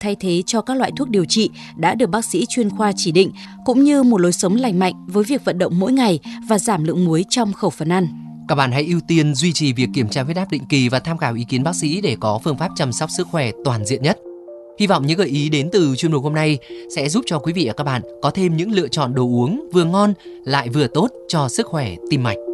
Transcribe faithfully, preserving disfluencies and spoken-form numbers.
thay thế cho các loại thuốc điều trị đã được bác sĩ chuyên khoa chỉ định, cũng như một lối sống lành mạnh với việc vận động mỗi ngày và giảm lượng muối trong khẩu phần ăn. Các bạn hãy ưu tiên duy trì việc kiểm tra huyết áp định kỳ và tham khảo ý kiến bác sĩ để có phương pháp chăm sóc sức khỏe toàn diện nhất. Hy vọng những gợi ý đến từ chuyên mục hôm nay sẽ giúp cho quý vị và các bạn có thêm những lựa chọn đồ uống vừa ngon lại vừa tốt cho sức khỏe tim mạch.